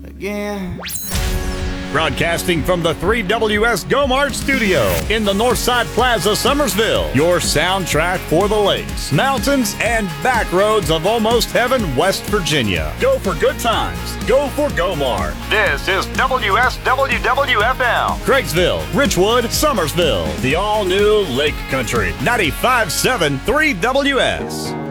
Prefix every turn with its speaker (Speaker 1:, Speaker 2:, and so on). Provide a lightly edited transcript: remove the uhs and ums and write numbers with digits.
Speaker 1: again.
Speaker 2: Broadcasting from the 3WS GoMart studio in the Northside Plaza, Summersville. Your soundtrack for the lakes, mountains, and back roads of almost heaven, West Virginia. Go for good times. Go for GoMart. This is WSWWFM. Craigsville, Richwood, Summersville. The all-new Lake Country. 95.7 3WS.